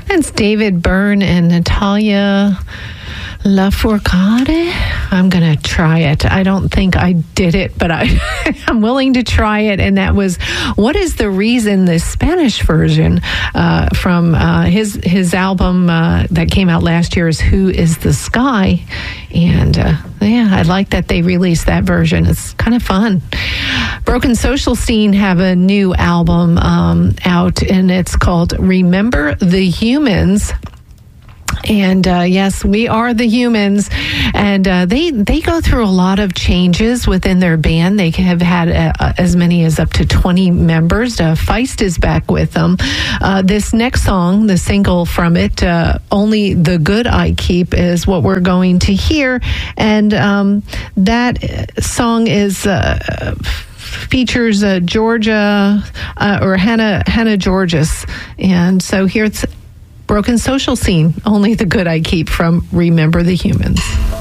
That's David Byrne and Natalia Lafourcade. I'm going to try it. I don't think I did it, but I'm willing to try it. And that was What Is the Reason, the Spanish version from his album that came out last year is Who Is the Sky? And I like that they released that version. It's kind of fun. Broken Social Scene have a new album out, and it's called Remember the Humans. And yes, we are the humans, and they go through a lot of changes within their band. They have had as many as up to 20 members. Feist is back with them. This next song, the single from it, Only the Good I Keep, is what we're going to hear, and that song is features Georgia or Hannah Georges, and so here it's Broken Social Scene, Only the Good I Keep from Remember the Humans.